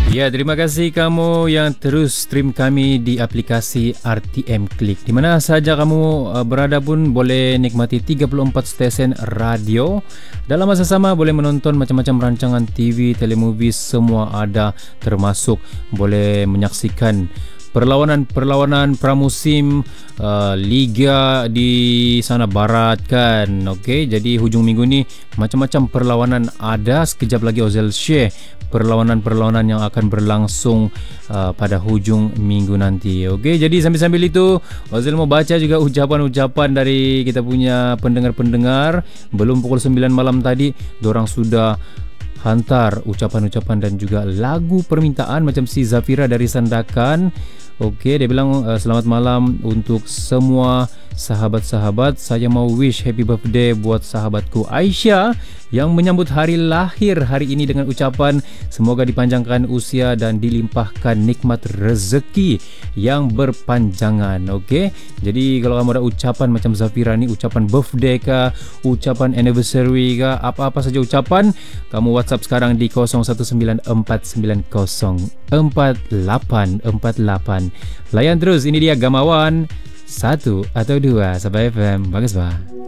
Ya, terima kasih kamu yang terus stream kami di aplikasi RTM Klik. Di mana sahaja kamu berada pun boleh nikmati 34 stesen radio. Dalam masa sama boleh menonton macam-macam rancangan TV, telemovie, semua ada, termasuk boleh menyaksikan perlawanan pramusim liga di sana barat kan. Okey, jadi hujung minggu ni macam-macam perlawanan ada. Sekejap lagi Ozel share perlawanan-perlawanan yang akan berlangsung pada hujung minggu nanti. Okey, jadi sambil-sambil itu Ozel mau baca juga ucapan-ucapan dari kita punya pendengar-pendengar. Belum pukul 9 malam tadi dorang sudah hantar ucapan-ucapan dan juga lagu permintaan macam si Zafira dari Sandakan. Okey, dia bilang selamat malam untuk semua sahabat-sahabat. Saya mau wish happy birthday buat sahabatku Aisyah yang menyambut hari lahir hari ini dengan ucapan semoga dipanjangkan usia dan dilimpahkan nikmat rezeki yang berpanjangan. Okey, jadi kalau kamu ada ucapan macam Zafira ni, ucapan birthday kah, ucapan anniversary kah, apa-apa saja ucapan, kamu WhatsApp sekarang di 0194904848. Layan terus, ini dia Gamawan 1 atau 2 Sabah FM. Bagus bah.